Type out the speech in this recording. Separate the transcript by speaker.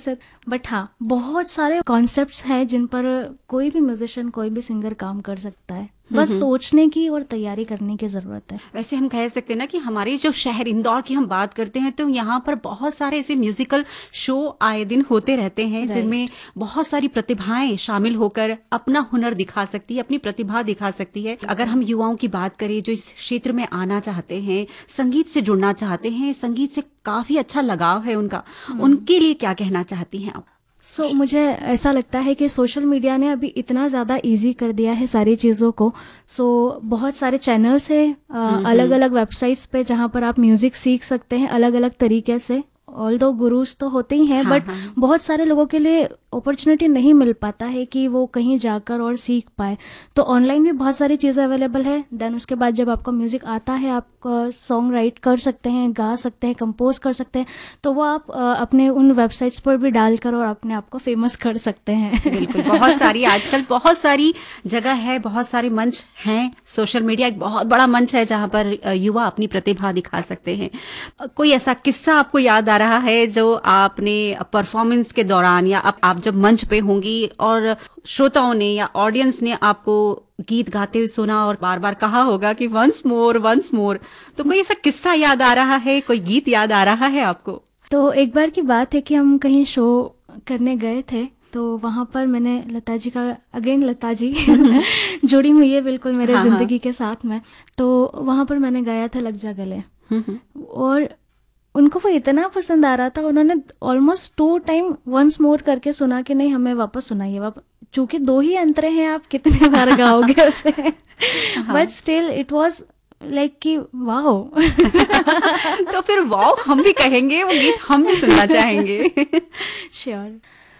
Speaker 1: से। बट हाँ, बहुत सारे कॉन्सेप्ट्स हैं जिन पर कोई भी म्यूजिशियन, कोई भी सिंगर काम कर सकता है, बस सोचने की और तैयारी करने की जरूरत है।
Speaker 2: वैसे हम कह सकते हैं ना कि हमारे जो शहर इंदौर की हम बात करते हैं तो यहाँ पर बहुत सारे ऐसे म्यूजिकल शो आए दिन होते रहते हैं जिनमें बहुत सारी प्रतिभाएं शामिल होकर अपना हुनर दिखा सकती है, अपनी प्रतिभा दिखा सकती है। अगर हम युवाओं की बात करें जो इस क्षेत्र में आना चाहते हैं, संगीत से जुड़ना चाहते हैं, संगीत से काफी अच्छा लगाव है उनका, उनके लिए क्या कहना चाहती हैं आप?
Speaker 1: मुझे ऐसा लगता है कि सोशल मीडिया ने अभी इतना ज़्यादा इजी कर दिया है सारी चीज़ों को। बहुत सारे चैनल्स हैं अलग अलग वेबसाइट्स पे जहाँ पर आप म्यूज़िक सीख सकते हैं अलग अलग तरीके से। ऑल्दो गुरुज तो होते ही हैं, बट बहुत सारे लोगों के लिए अपॉर्चुनिटी नहीं मिल पाता है कि वो कहीं जाकर और सीख पाए। तो ऑनलाइन भी बहुत सारी चीज़ें अवेलेबल है। देन उसके बाद जब आपको म्यूज़िक आता है, आप सॉन्ग राइट कर सकते हैं, गा सकते हैं, कंपोज कर सकते हैं, तो वो आप अपने उन वेबसाइट्स पर भी डालकर और अपने आप को फेमस कर सकते हैं।
Speaker 2: बिल्कुल, बहुत सारी आजकल बहुत सारी जगह है, बहुत सारे मंच हैं। सोशल मीडिया एक बहुत बड़ा मंच है जहां पर युवा अपनी प्रतिभा दिखा सकते हैं। कोई ऐसा किस्सा आपको याद आ रहा है जो आपने परफॉर्मेंस के दौरान या आप जब मंच पे होंगी और श्रोताओं ने या ऑडियंस ने आपको गीत गाते हुए सुना और बार बार कहा होगा कि वंस मोर, तो कोई ऐसा किस्सा याद आ रहा है, कोई गीत याद आ रहा है आपको?
Speaker 1: तो एक बार की बात है कि हम कहीं शो करने गए थे, तो वहाँ पर मैंने लता जी का, अगेन लता जी जुड़ी हुई है बिल्कुल मेरे जिंदगी के साथ में। तो वहाँ पर मैंने गाया था लग जा गले, और उनको वो इतना पसंद आ रहा था, उन्होंने ऑलमोस्ट 2 टाइम वंस मोर करके सुना कि नहीं हमें वापस सुनाइए। चूंकि 2 ही अंतरे हैं, आप कितने बार गाओगे उसे, but still it was like कि वाओ।
Speaker 2: तो फिर वाओ हम भी कहेंगे, वो गीत हम भी सुनना चाहेंगे।
Speaker 1: श्योर।